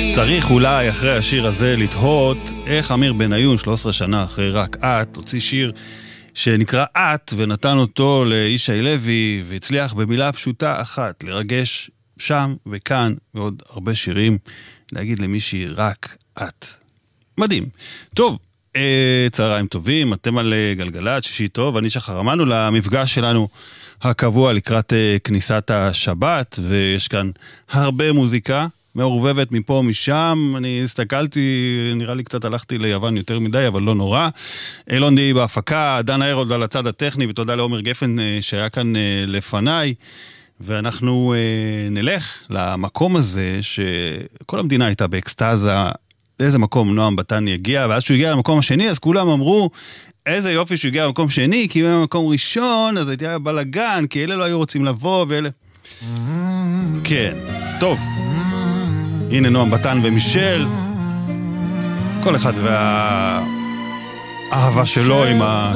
צריך אולי אחרי השיר הזה לתהות איך אמיר בניון 13 שנה אחרי רק את הוציא שיר שנקרא את ונתן אותו לישי לוי והצליח במילה פשוטה אחת לרגש שם וכאן ועוד הרבה שירים להגיד למישהי רק את. מדהים. טוב, צהריים טובים, אתם על גלגלת, שישי טוב, אני שחר אמנו למפגש שלנו הקבוע לקראת כניסת השבת, ויש כאן הרבה מוזיקה מעורבבת מפה משם. אני הסתכלתי, נראה לי קצת הלכתי ליוון יותר מדי, אבל לא נורא. אילון די בהפקה, דנה הרולד על הצד הטכני, ותודה לעומר גפן שהיה כאן לפניי, ואנחנו נלך למקום הזה שכל המדינה הייתה באקסטאזה, לאיזה מקום נועם בטן יגיע, ואז שהוא הגיע למקום השני, אז כולם אמרו, איזה יופי שהוא הגיע למקום שני, כי הוא היה במקום ראשון, אז הייתי היה בלגן, כי אלה לא היו רוצים לבוא, ואלה... כן, טוב. הנה נועם בטן ומישל, כל אחד והאהבה שלו עם